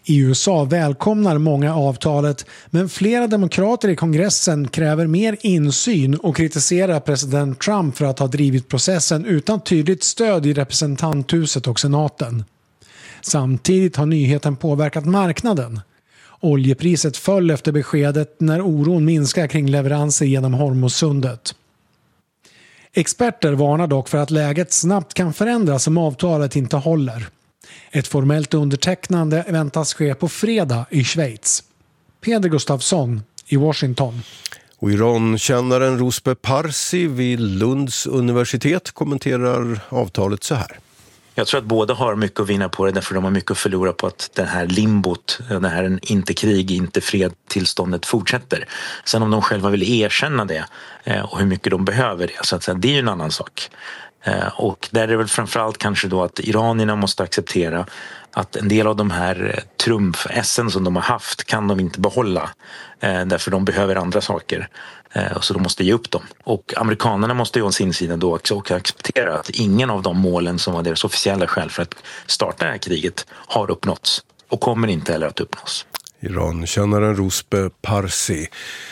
I USA välkomnar många avtalet, men flera demokrater i kongressen kräver mer insyn och kritiserar president Trump för att ha drivit processen utan tydligt stöd i representanthuset och senaten. Samtidigt har nyheten påverkat marknaden. Oljepriset föll efter beskedet när oron minskar kring leveranser genom Hormuzsundet. Experter varnar dock för att läget snabbt kan förändras om avtalet inte håller. Ett formellt undertecknande väntas ske på fredag i Schweiz. Peder Gustafsson i Washington. Och Iran-kännaren Ruspe Parsi vid Lunds universitet kommenterar avtalet så här. Jag tror att båda har mycket att vinna på det, därför de har mycket att förlora på att den här limbot, det här inte krig, inte fred tillståndet fortsätter. Sen om de själva vill erkänna det och hur mycket de behöver det, så att säga, det är ju en annan sak. Och där är det väl framförallt kanske då att iranierna måste acceptera att en del av de här trumf-essen som de har haft kan de inte behålla, därför de behöver andra saker. Så de måste ge upp dem. Och amerikanerna måste ju å sin sida då också acceptera att ingen av de målen som var deras officiella skäl för att starta det här kriget har uppnåtts och kommer inte heller att uppnås. Iran-kännaren Ruspe Parsi.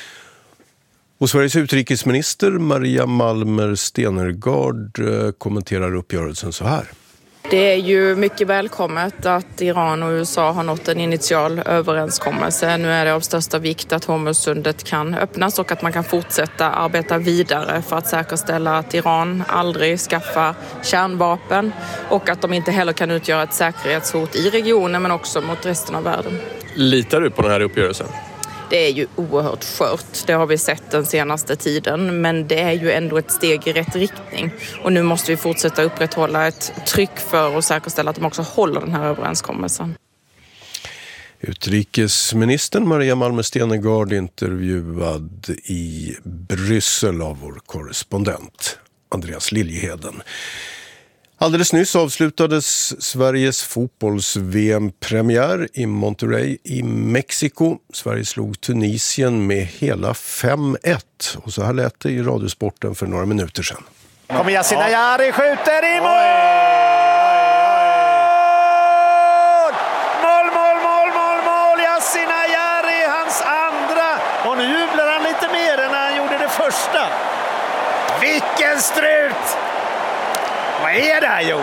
Och Sveriges utrikesminister Maria Malmer Stenergard kommenterar uppgörelsen så här. Det är ju mycket välkommet att Iran och USA har nått en initial överenskommelse. Nu är det av största vikt att Hormuzsundet kan öppnas och att man kan fortsätta arbeta vidare för att säkerställa att Iran aldrig skaffar kärnvapen och att de inte heller kan utgöra ett säkerhetshot i regionen men också mot resten av världen. Litar du på den här uppgörelsen? Det är ju oerhört skört, det har vi sett den senaste tiden, men det är ju ändå ett steg i rätt riktning. Och nu måste vi fortsätta upprätthålla ett tryck för att säkerställa att de också håller den här överenskommelsen. Utrikesministern Maria Malmer Stenergard intervjuad i Bryssel av vår korrespondent Andreas Liljeheden. Alldeles nyss avslutades Sveriges fotbolls-VM-premiär i Monterrey i Mexiko. Sverige slog Tunisien med hela 5-1. Och så här lät det i Radiosporten för några minuter sedan. Kommer Yasin Ayari, skjuter i mål! Mål! Yasin Ayari, hans andra. Och nu jublar han lite mer än när han gjorde det första. Vilken strut! Vad är det här, Jo?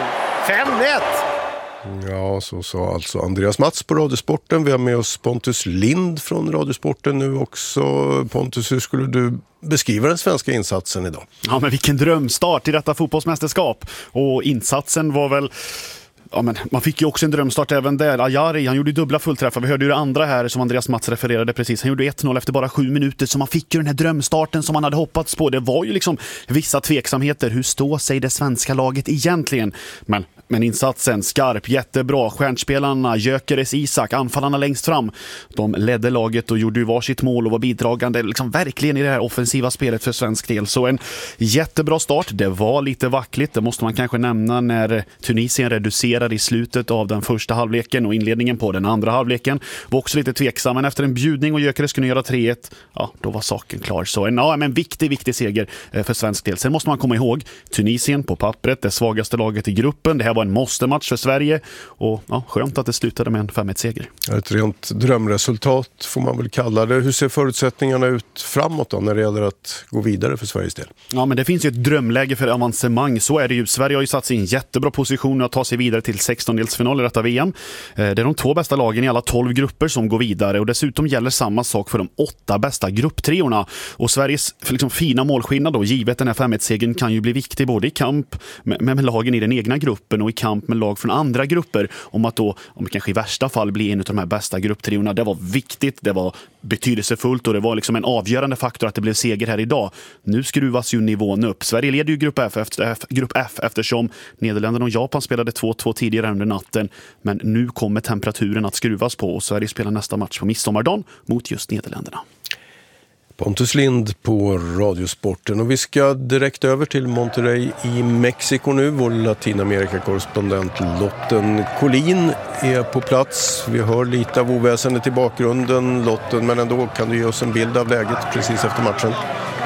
5-1! Ja, så sa alltså Andreas Mats på Radiosporten. Vi har med oss Pontus Lind från Radiosporten nu också. Pontus, hur skulle du beskriva den svenska insatsen idag? Ja, men vilken drömstart i detta fotbollsmästerskap. Och insatsen var väl... Ja, men man fick ju också en drömstart även där. Ayari, han gjorde dubbla fullträffar. Vi hörde ju det andra här som Andreas Mats refererade precis. Han gjorde 1-0 efter bara 7 minuter. Så man fick ju den här drömstarten som man hade hoppats på. Det var ju liksom vissa tveksamheter. Hur står sig det svenska laget egentligen? Men insatsen, skarp, jättebra. Stjärnspelarna, Gyökeres, Isak, anfallarna längst fram. De ledde laget och gjorde ju varsitt mål och var bidragande liksom verkligen i det här offensiva spelet för svensk del. Så en jättebra start. Det var lite vackligt. Det måste man kanske nämna när Tunisien reducerade i slutet av den första halvleken och inledningen på den andra halvleken. Var också lite tveksam, men efter en bjudning och Gyökeres kunde göra 3-1, ja, då var saken klar. Så en viktig seger för svensk del. Sen måste man komma ihåg, Tunisien på pappret, det svagaste laget i gruppen. Det här var en måste-match för Sverige och ja, skönt att det slutade med en 5-1-seger. Ett rent drömresultat får man väl kalla det. Hur ser förutsättningarna ut framåt då när det gäller att gå vidare för Sveriges del? Ja, men det finns ju ett drömläge för avancemang. Så är det ju. Sverige har ju satt sig i en jättebra position att ta sig vidare till 16-delsfinal i detta VM. Det är de 2 bästa lagen i alla 12 grupper som går vidare och dessutom gäller samma sak för de 8 bästa grupptreorna. Och Sveriges liksom fina målskillnad då, givet den här 5-1-segern, kan ju bli viktig både i kamp med lagen i den egna gruppen och i kamp med lag från andra grupper om att då, om det kanske i värsta fall blir en av de här bästa grupptriorna. Det var viktigt, det var betydelsefullt och det var liksom en avgörande faktor att det blev seger här idag. Nu skruvas ju nivån upp. Sverige leder ju grupp F eftersom Nederländerna och Japan spelade 2-2 tidigare under natten, men nu kommer temperaturen att skruvas på och Sverige spelar nästa match på midsommardagen mot just Nederländerna. Pontus Lind på Radiosporten och vi ska direkt över till Monterrey i Mexiko nu. Vår Latinamerika-korrespondent Lotten Collin är på plats. Vi hör lite av oväsendet i bakgrunden, Lotten, men ändå kan du ge oss en bild av läget precis efter matchen.